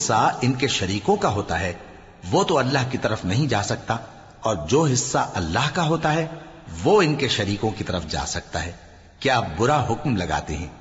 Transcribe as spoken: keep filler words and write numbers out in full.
हिस्सा इनके शरीकों का होता है वो तो अल्लाह की तरफ नहीं जा सकता, और जो हिस्सा अल्लाह का होता है वो इनके शरीकों की तरफ जा सकता है। क्या आप बुरा हुक्म लगाते हैं?